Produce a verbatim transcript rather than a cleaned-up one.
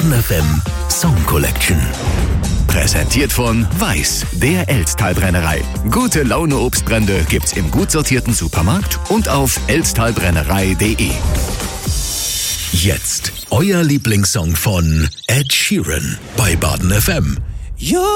Baden F M Song Collection. Präsentiert von Weiß, der Elztal-Brennerei. Gute Laune Obstbrände gibt's im gut sortierten Supermarkt und auf elztalbrennerei punkt de. Jetzt euer Lieblingssong von Ed Sheeran bei Baden F M.